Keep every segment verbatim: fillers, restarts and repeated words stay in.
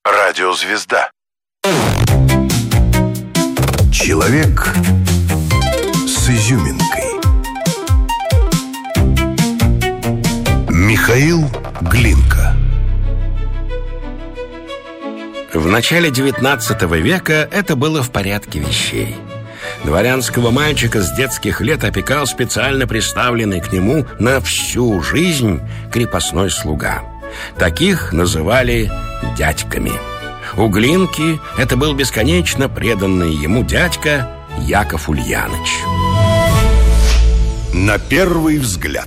Радиозвезда. Человек с изюминкой. Михаил Глинка. В начале девятнадцатого века это было в порядке вещей. Дворянского мальчика с детских лет опекал специально приставленный к нему на всю жизнь крепостной слуга. Таких называли дядьками. У Глинки это был бесконечно преданный ему дядька Яков Ульяныч. На первый взгляд.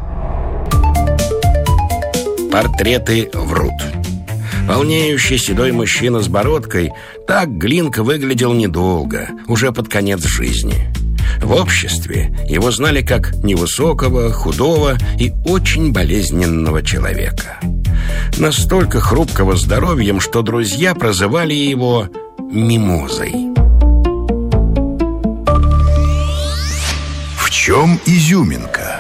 Портреты врут. Полнеющий седой мужчина с бородкой, так Глинка выглядел недолго, уже под конец жизни. В обществе его знали как невысокого, худого и очень болезненного человека. Настолько хрупкого здоровьем, что друзья прозывали его «мимозой». В чем изюминка?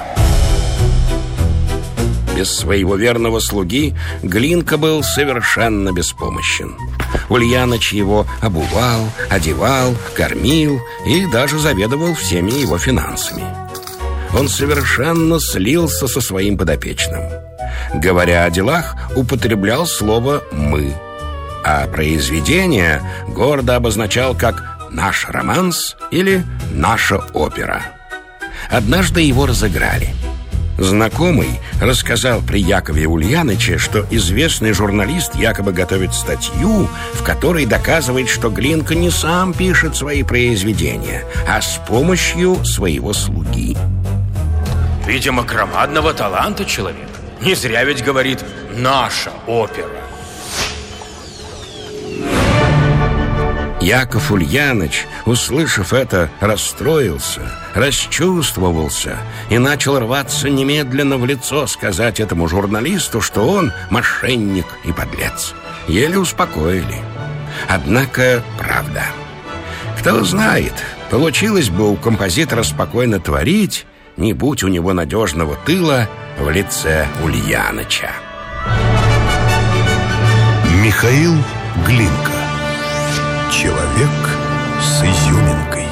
Без своего верного слуги Глинка был совершенно беспомощен. Ульяныч его обувал, одевал, кормил и даже заведовал всеми его финансами. Он совершенно слился со своим подопечным. Говоря о делах, употреблял слово «мы», а произведение гордо обозначал как «наш романс» или «наша опера». Однажды его разыграли. Знакомый рассказал при Якове Ульяныче, что известный журналист якобы готовит статью, в которой доказывает, что Глинка не сам пишет свои произведения, а с помощью своего слуги. Видимо, громадного таланта человек. Не зря ведь говорит «наша опера». Яков Ульяныч, услышав это, расстроился, расчувствовался и начал рваться немедленно в лицо сказать этому журналисту, что он мошенник и подлец. Еле успокоили. Однако правда. Кто знает, получилось бы у композитора спокойно творить, не будь у него надежного тыла в лице Ульяныча. Михаил Глинка. Человек с изюминкой.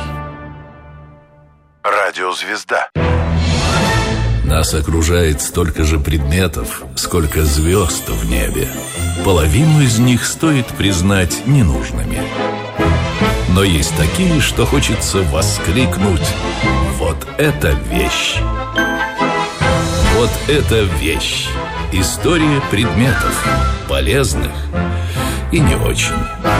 Радиозвезда. Нас окружает столько же предметов, сколько звезд в небе. Половину из них стоит признать ненужными. Но есть такие, что хочется воскликнуть: вот это вещь! Вот это вещь! История предметов, полезных и не очень.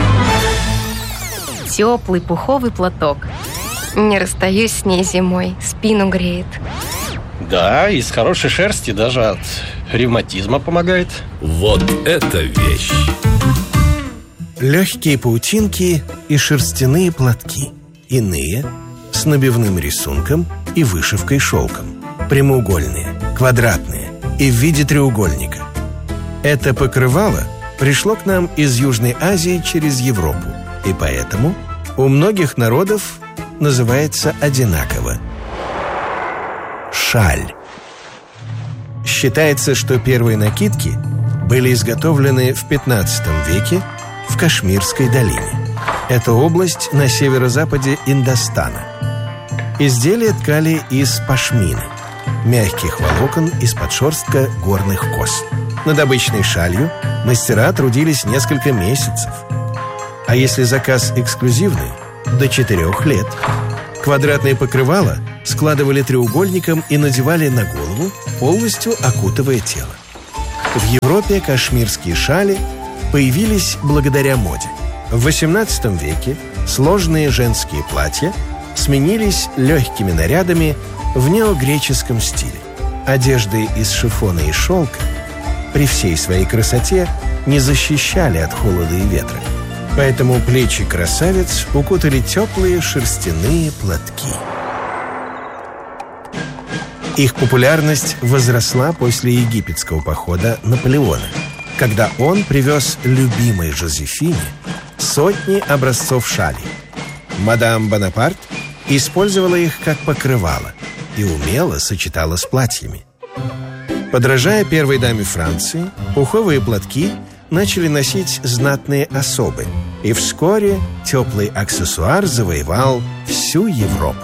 Теплый пуховый платок. Не расстаюсь с ней зимой, спину греет. Да, из хорошей шерсти даже от ревматизма помогает. Вот это вещь! Легкие паутинки и шерстяные платки. Иные с набивным рисунком и вышивкой шелком. Прямоугольные, квадратные и в виде треугольника. Это покрывало пришло к нам из Южной Азии через Европу, и поэтому у многих народов называется одинаково – шаль. Считается, что первые накидки были изготовлены в пятнадцатом веке в Кашмирской долине. Это область на северо-западе Индостана. Изделия ткали из пашмины, мягких волокон из-под шерстка горных коз. Над обычной шалью мастера трудились несколько месяцев. А если заказ эксклюзивный – до четырех лет. Квадратные покрывала складывали треугольником и надевали на голову, полностью окутывая тело. В Европе кашмирские шали появились благодаря моде. В восемнадцатом веке сложные женские платья сменились легкими нарядами в неогреческом стиле. Одежды из шифона и шелка при всей своей красоте не защищали от холода и ветра. Поэтому плечи красавиц укутали теплые шерстяные платки. Их популярность возросла после египетского похода Наполеона, когда он привез любимой Жозефине сотни образцов шалей. Мадам Бонапарт использовала их как покрывало и умело сочетала с платьями. Подражая первой даме Франции, пуховые платки начали носить знатные особы, и вскоре теплый аксессуар завоевал всю Европу.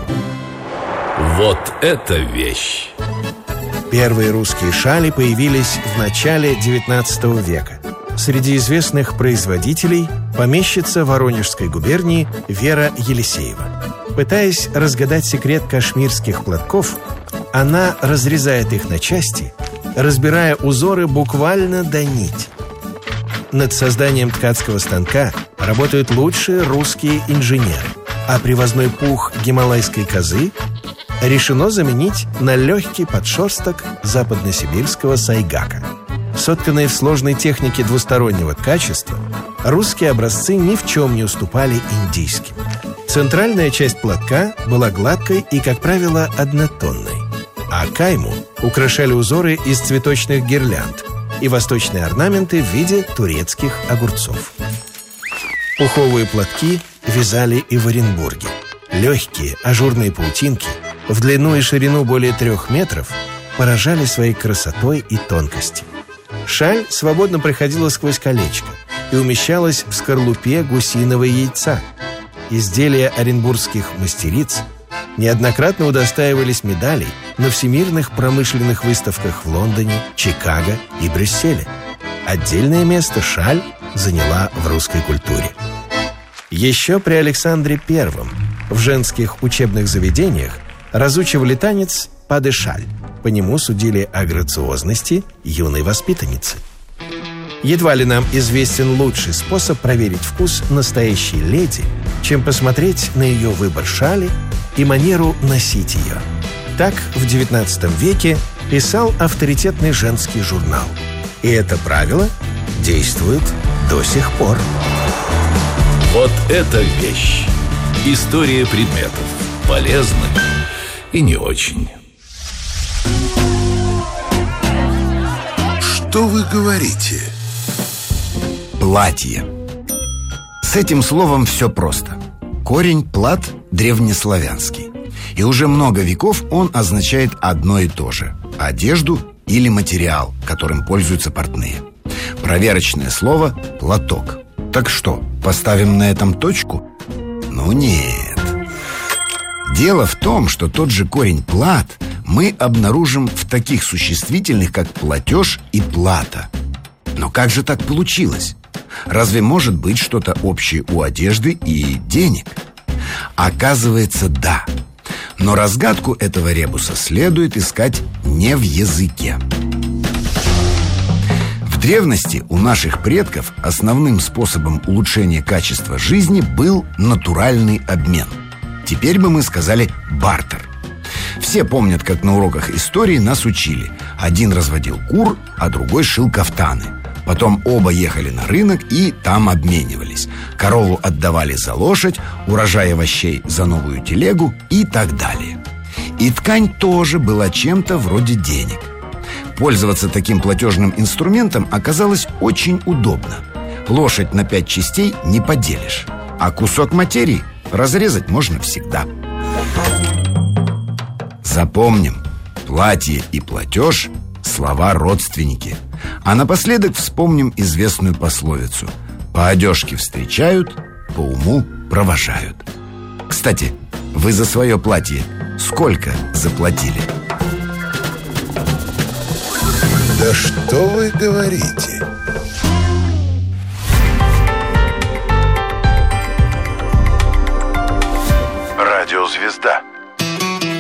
Вот это вещь! Первые русские шали появились в начале девятнадцатого века. Среди известных производителей помещица Воронежской губернии Вера Елисеева. Пытаясь разгадать секрет кашмирских платков, она разрезает их на части, разбирая узоры буквально до нити. Над созданием ткацкого станка работают лучшие русские инженеры, а привозной пух гималайской козы решено заменить на легкий подшерсток западносибирского сайгака. Сотканные в сложной технике двустороннего качества, русские образцы ни в чем не уступали индийским. Центральная часть платка была гладкой и, как правило, однотонной, а кайму украшали узоры из цветочных гирлянд и восточные орнаменты в виде турецких огурцов. Пуховые платки вязали и в Оренбурге. Легкие ажурные паутинки в длину и ширину более трех метров поражали своей красотой и тонкостью. Шаль свободно проходила сквозь колечко и умещалась в скорлупе гусиного яйца. Изделия оренбургских мастериц неоднократно удостаивались медалей на всемирных промышленных выставках в Лондоне, Чикаго и Брюсселе. Отдельное место шаль заняла в русской культуре. Еще при Александре Первом в женских учебных заведениях разучивали танец «Паде-шаль». По нему судили о грациозности юной воспитанницы. Едва ли нам известен лучший способ проверить вкус настоящей леди, чем посмотреть на ее выбор шали и манеру носить ее. Так в девятнадцатом веке писал авторитетный женский журнал. И это правило действует до сих пор. Вот это вещь! История предметов. Полезных и не очень. Что вы говорите? Платье. С этим словом все просто. Корень «плат» древнеславянский. И уже много веков он означает одно и то же – одежду или материал, которым пользуются портные. Проверочное слово – платок. Так что, поставим на этом точку? Ну нет. Дело в том, что тот же корень «плат» мы обнаружим в таких существительных, как платеж и плата. Но как же так получилось? Разве может быть что-то общее у одежды и денег? Оказывается, да. Но разгадку этого ребуса следует искать не в языке. В древности у наших предков основным способом улучшения качества жизни был натуральный обмен. Теперь бы мы сказали «бартер». Все помнят, как на уроках истории нас учили. Один разводил кур, а другой шил кафтаны. Потом оба ехали на рынок и там обменивались. Корову отдавали за лошадь, урожай овощей за новую телегу и так далее. И ткань тоже была чем-то вроде денег. Пользоваться таким платежным инструментом оказалось очень удобно. Лошадь на пять частей не поделишь, а кусок материи разрезать можно всегда. Запомним, платье и платеж – слова-родственники. А напоследок вспомним известную пословицу: по одежке встречают, по уму провожают. Кстати, вы за свое платье сколько заплатили? Да что вы говорите? Радиозвезда.